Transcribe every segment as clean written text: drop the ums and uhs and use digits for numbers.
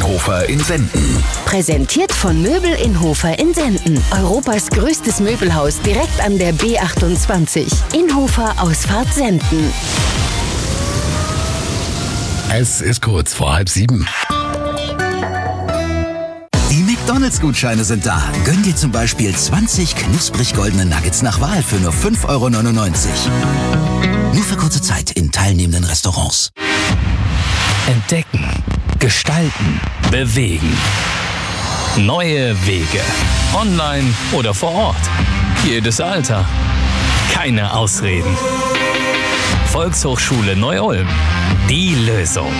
Inhofer in Senden. Präsentiert von Möbel Inhofer in Senden. Europas größtes Möbelhaus direkt an der B28. Inhofer Ausfahrt Senden. Es ist kurz vor 6:30. Die McDonalds-Gutscheine sind da. Gönn dir zum Beispiel 20 knusprig goldene Nuggets nach Wahl für nur 5,99 €. Nur für kurze Zeit in teilnehmenden Restaurants. Entdecken, gestalten, bewegen. Neue Wege. Online oder vor Ort. Jedes Alter. Keine Ausreden. Volkshochschule Neu-Ulm. Die Lösung.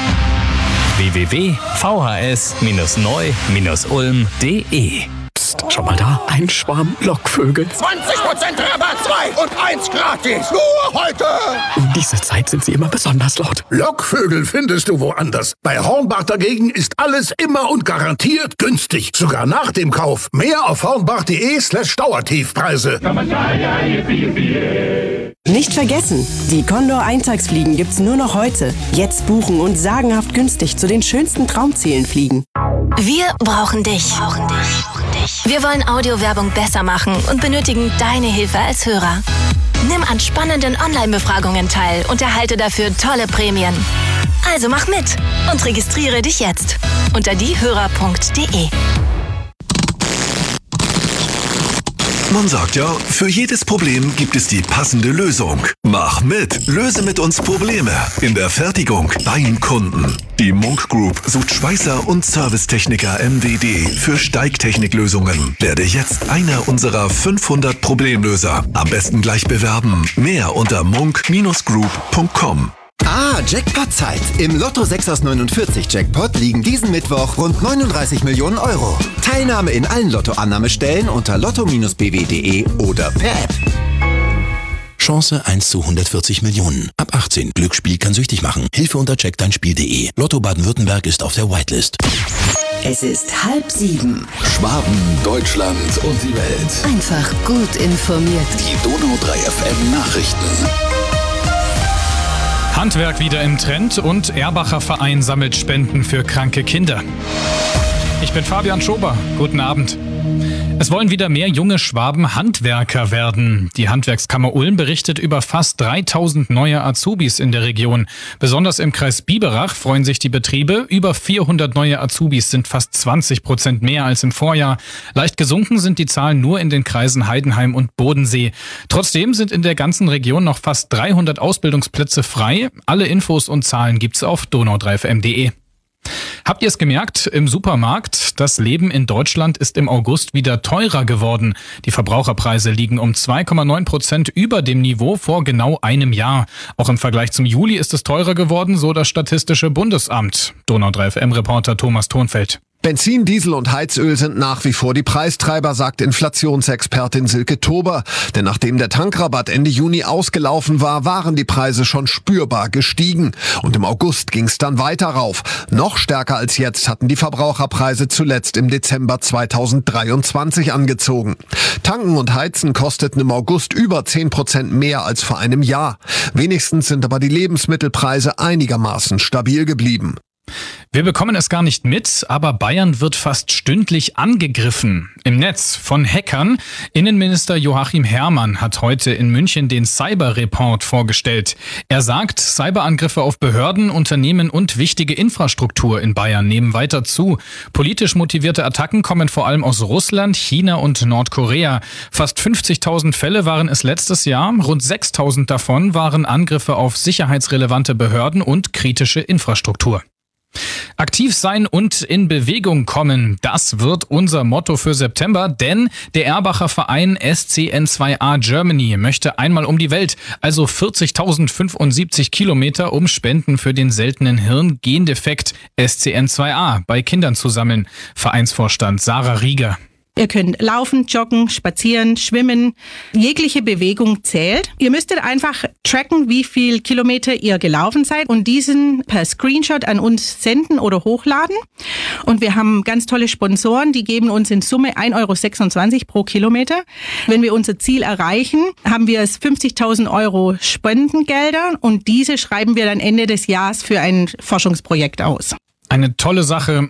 www.vhs-neu-ulm.de. Psst, schau mal da, ein Schwarm Lockvögel. 20% Rabatt, 2 und 1 gratis. Nur heute. Um diese Zeit sind sie immer besonders laut. Lockvögel findest du woanders. Bei Hornbach dagegen ist alles immer und garantiert günstig. Sogar nach dem Kauf. Mehr auf hornbach.de/Dauertiefpreise. Nicht vergessen, die Condor Eintagsfliegen gibt's nur noch heute. Jetzt buchen und sagenhaft günstig zu den schönsten Traumzielen fliegen. Wir brauchen dich. Wir wollen Audiowerbung besser machen und benötigen deine Hilfe als Hörer. Nimm an spannenden Online-Befragungen teil und erhalte dafür tolle Prämien. Also mach mit und registriere dich jetzt unter diehörer.de. Man sagt ja, für jedes Problem gibt es die passende Lösung. Mach mit, löse mit uns Probleme in der Fertigung beim Kunden. Die Munk Group sucht Schweißer und Servicetechniker MWD für Steigtechniklösungen. Werde jetzt einer unserer 500 Problemlöser. Am besten gleich bewerben. Mehr unter munk-group.com. Jackpot-Zeit. Im Lotto 6 aus 49 Jackpot liegen diesen Mittwoch rund 39 Millionen €. Teilnahme in allen Lottoannahmestellen unter lotto-bw.de oder per App. Chance 1 zu 140 Millionen. Ab 18. Glücksspiel kann süchtig machen. Hilfe unter checkdeinspiel.de. Lotto Baden-Württemberg ist auf der Whitelist. Es ist 6:30. Schwaben, Deutschland und die Welt. Einfach gut informiert. Die Donau 3 FM Nachrichten. Handwerk wieder im Trend und Erbacher Verein sammelt Spenden für kranke Kinder. Ich bin Fabian Schober. Guten Abend. Es wollen wieder mehr junge Schwaben Handwerker werden. Die Handwerkskammer Ulm berichtet über fast 3000 neue Azubis in der Region. Besonders im Kreis Biberach freuen sich die Betriebe. Über 400 neue Azubis sind fast 20% mehr als im Vorjahr. Leicht gesunken sind die Zahlen nur in den Kreisen Heidenheim und Bodensee. Trotzdem sind in der ganzen Region noch fast 300 Ausbildungsplätze frei. Alle Infos und Zahlen gibt's auf donau3fm.de. Habt ihr es gemerkt? Im Supermarkt, das Leben in Deutschland ist im August wieder teurer geworden. Die Verbraucherpreise liegen um 2,9% über dem Niveau vor genau einem Jahr. Auch im Vergleich zum Juli ist es teurer geworden, so das Statistische Bundesamt. Donau 3 FM-Reporter Thomas Thonfeld. Benzin, Diesel und Heizöl sind nach wie vor die Preistreiber, sagt Inflationsexpertin Silke Tober. Denn nachdem der Tankrabatt Ende Juni ausgelaufen war, waren die Preise schon spürbar gestiegen. Und im August ging es dann weiter rauf. Noch stärker als jetzt hatten die Verbraucherpreise zuletzt im Dezember 2023 angezogen. Tanken und Heizen kosteten im August über 10% mehr als vor einem Jahr. Wenigstens sind aber die Lebensmittelpreise einigermaßen stabil geblieben. Wir bekommen es gar nicht mit, aber Bayern wird fast stündlich angegriffen. Im Netz von Hackern. Innenminister Joachim Herrmann hat heute in München den Cyber-Report vorgestellt. Er sagt, Cyberangriffe auf Behörden, Unternehmen und wichtige Infrastruktur in Bayern nehmen weiter zu. Politisch motivierte Attacken kommen vor allem aus Russland, China und Nordkorea. Fast 50.000 Fälle waren es letztes Jahr. Rund 6.000 davon waren Angriffe auf sicherheitsrelevante Behörden und kritische Infrastruktur. Aktiv sein und in Bewegung kommen, das wird unser Motto für September, denn der Erbacher Verein SCN2A Germany möchte einmal um die Welt, also 40.075 Kilometer, um Spenden für den seltenen Hirngendefekt SCN2A bei Kindern zu sammeln. Vereinsvorstand Sarah Rieger. Ihr könnt laufen, joggen, spazieren, schwimmen. Jegliche Bewegung zählt. Ihr müsstet einfach tracken, wie viel Kilometer ihr gelaufen seid und diesen per Screenshot an uns senden oder hochladen. Und wir haben ganz tolle Sponsoren, die geben uns in Summe 1,26 € pro Kilometer. Wenn wir unser Ziel erreichen, haben wir 50.000 € Spendengelder und diese schreiben wir dann Ende des Jahres für ein Forschungsprojekt aus. Eine tolle Sache